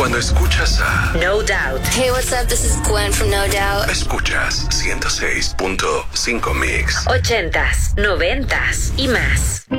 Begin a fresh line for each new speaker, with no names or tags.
Cuando escuchas a
No Doubt.
Hey, what's up? This is Gwen from No Doubt.
escuchas 106.5 Mix.
80s, 90s y más.